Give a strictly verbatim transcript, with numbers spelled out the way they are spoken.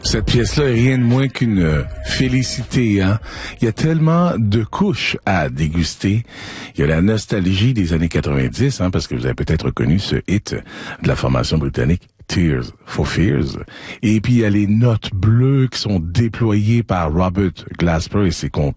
Cette pièce-là est rien de moins qu'une euh, félicité, hein. Il y a tellement de couches à déguster. Il y a la nostalgie des années quatre-vingt-dix, hein, parce que vous avez peut-être reconnu ce hit de la formation britannique Tears for Fears. Et puis il y a les notes bleues qui sont déployées par Robert Glasper et ses complices.